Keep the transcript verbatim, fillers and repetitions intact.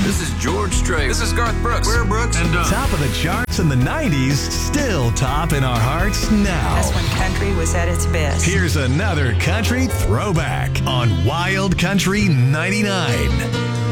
This is George Strait. This is Garth Brooks. We're Brooks and Dunn. Top of the charts in the nineties, still top in our hearts now. That's when country was at its best. Here's another country throwback on Wild Country ninety-nine.